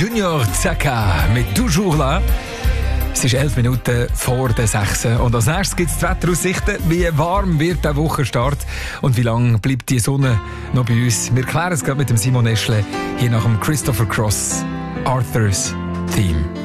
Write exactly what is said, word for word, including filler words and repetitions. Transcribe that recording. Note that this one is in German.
Junior Zaka mit «Toujours là». Es ist elf Minuten vor der sechs. Und als nächstes gibt es die Wetteraussichten. Wie warm wird der Wochenstart und wie lange bleibt die Sonne noch bei uns? Wir klären es gerade mit dem Simon Eschle hier nach dem Christopher Cross Arthur's Theme.